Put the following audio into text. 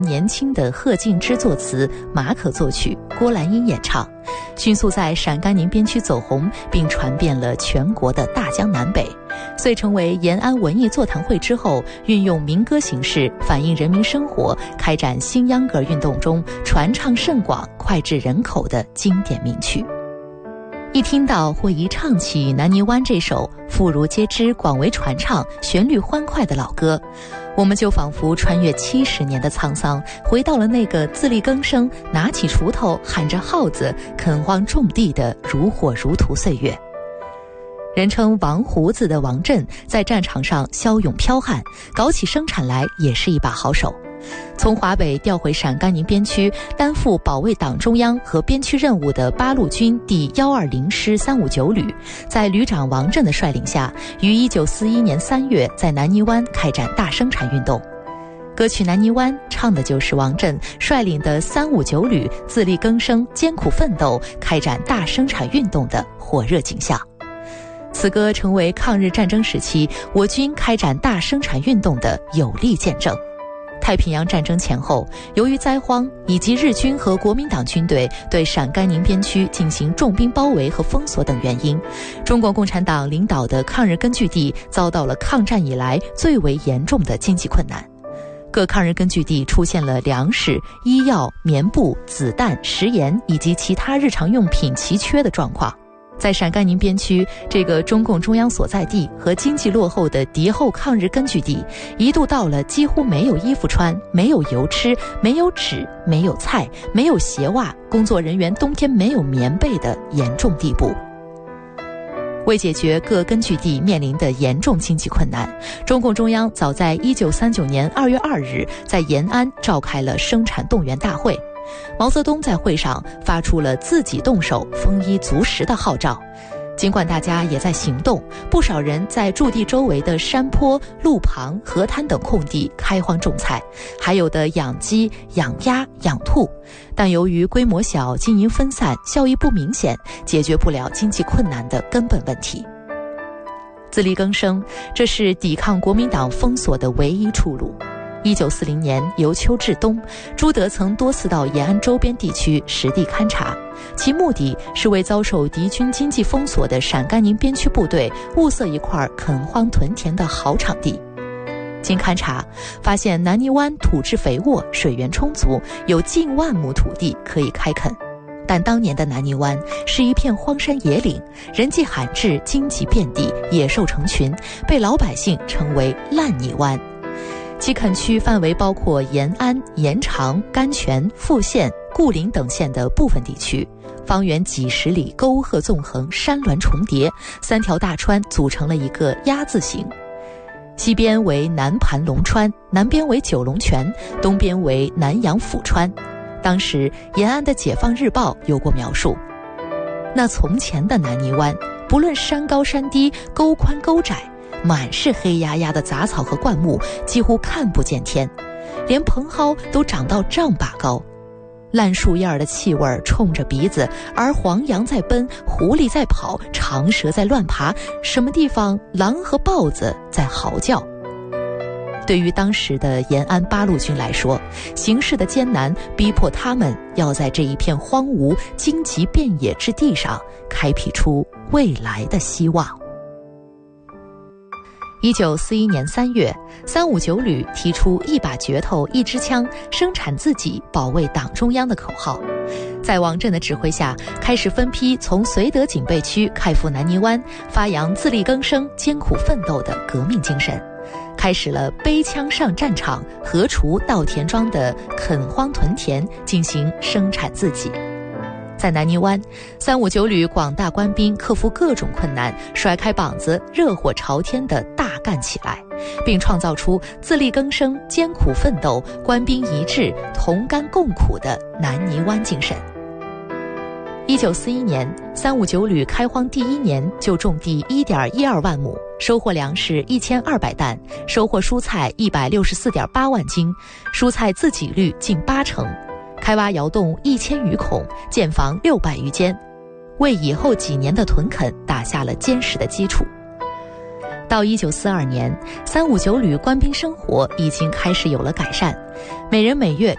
年轻的贺敬之作词，马可作曲，郭兰英演唱，迅速在陕甘宁边区走红，并传遍了全国的大江南北，遂成为延安文艺座谈会之后运用民歌形式反映人民生活，开展新秧歌运动中传唱甚广、脍炙人口的经典名曲。一听到或一唱起《南泥湾》这首妇孺皆知、广为传唱、旋律欢快的老歌，我们就仿佛穿越70年的沧桑，回到了那个自力更生、拿起锄头喊着号子垦荒种地的如火如荼岁月。人称王胡子的王震在战场上骁勇剽悍，搞起生产来也是一把好手。从华北调回陕甘宁边区，担负保卫党中央和边区任务的八路军第120师359旅，在旅长王震的率领下，于1941年3月在南泥湾开展大生产运动。歌曲《南泥湾》唱的就是王震率领的359旅自力更生、艰苦奋斗、开展大生产运动的火热景象。此歌成为抗日战争时期我军开展大生产运动的有力见证。太平洋战争前后，由于灾荒以及日军和国民党军队对陕甘宁边区进行重兵包围和封锁等原因，中国共产党领导的抗日根据地遭到了抗战以来最为严重的经济困难。各抗日根据地出现了粮食、医药、棉布、子弹、食盐以及其他日常用品奇缺的状况。在陕甘宁边区这个中共中央所在地和经济落后的敌后抗日根据地，一度到了几乎没有衣服穿、没有油吃、没有纸、没有菜、没有鞋袜，工作人员冬天没有棉被的严重地步。为解决各根据地面临的严重经济困难，中共中央早在1939年2月2日在延安召开了生产动员大会。毛泽东在会上发出了自己动手、丰衣足食的号召。尽管大家也在行动，不少人在驻地周围的山坡、路旁、河滩等空地开荒种菜，还有的养鸡、养鸭、养兔，但由于规模小、经营分散、效益不明显，解决不了经济困难的根本问题。自力更生，这是抵抗国民党封锁的唯一出路。1940年由秋至冬，朱德曾多次到延安周边地区实地勘察，其目的是为遭受敌军经济封锁的陕甘宁边区部队物色一块垦荒屯田的好场地。经勘察发现，南泥湾土质肥沃，水源充足，有近万亩土地可以开垦。但当年的南泥湾是一片荒山野岭，人迹罕至，荆棘遍地，野兽成群，被老百姓称为烂泥湾。其垦区范围包括延安、延长、甘泉、富县、固陵等县的部分地区，方圆几十里，沟壑纵横，山峦重叠，3条大川组成了一个鸭字形。西边为南盘龙川，南边为九龙泉，东边为南阳抚川。当时延安的《解放日报》有过描述，那从前的南泥湾，不论山高山低，沟宽沟窄，满是黑压压的杂草和灌木，几乎看不见天，连蓬蒿都长到丈把高。烂树叶的气味冲着鼻子，而黄羊在奔，狐狸在跑，长蛇在乱爬，什么地方狼和豹子在嚎叫。对于当时的延安八路军来说，形势的艰难逼迫他们要在这一片荒芜、荆棘遍野之地上开辟出未来的希望。1941年3月，359旅提出一把镢头一支枪，生产自己，保卫党中央的口号。在王震的指挥下，开始分批从绥德警备区开赴南泥湾，发扬自力更生、艰苦奋斗的革命精神，开始了背枪上战场、禾锄到田庄的垦荒屯田，进行生产自己。在南泥湾，359旅广大官兵克服各种困难，甩开膀子，热火朝天地大干起来，并创造出自力更生、艰苦奋斗、官兵一致、同甘共苦的南泥湾精神。1941年，359旅开荒第1年就种地1.12万亩，收获粮食1200担，收获蔬菜164.8万斤，蔬菜自给率近80%。开挖窑洞1000余孔，建房600余间，为以后几年的屯垦打下了坚实的基础。到1942年，359旅官兵生活已经开始有了改善，每人每月